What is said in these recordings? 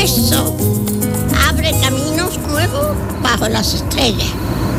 eso abre caminos nuevos bajo las estrellas.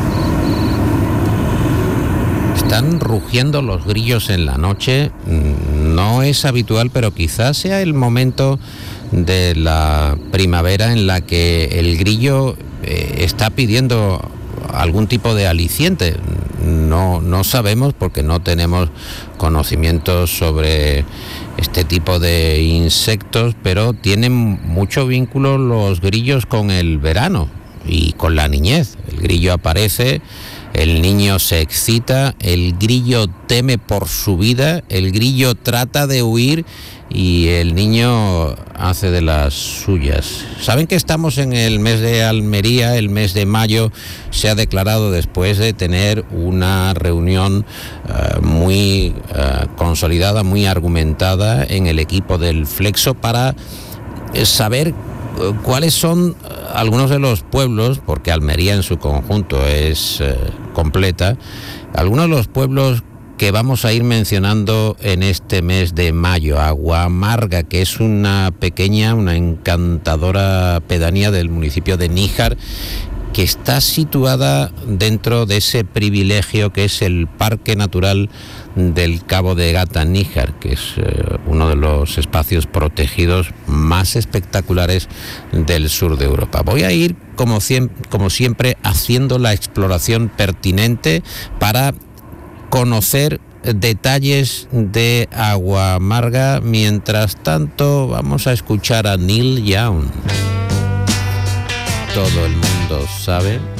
Están rugiendo los grillos en la noche. No es habitual, pero quizás sea el momento de la primavera en la que el grillo está pidiendo algún tipo de aliciente. No sabemos porque no tenemos conocimientos sobre este tipo de insectos, pero tienen mucho vínculo los grillos con el verano y con la niñez. El grillo aparece, el niño se excita, el grillo teme por su vida, el grillo trata de huir y el niño hace de las suyas. Saben que estamos en el mes de Almería. El mes de mayo se ha declarado después de tener una reunión muy consolidada, muy argumentada en el equipo del Flexo para saber cuáles son algunos de los pueblos, porque Almería en su conjunto es completa, algunos de los pueblos que vamos a ir mencionando en este mes de mayo. Aguamarga, que es una encantadora pedanía del municipio de Níjar, que está situada dentro de ese privilegio que es el Parque Natural del Cabo de Gata-Níjar, que es uno de los espacios protegidos más espectaculares del sur de Europa. Voy a ir, como siempre, haciendo la exploración pertinente para conocer detalles de Aguamarga. Mientras tanto, vamos a escuchar a Neil Young. Todo el mundo sabe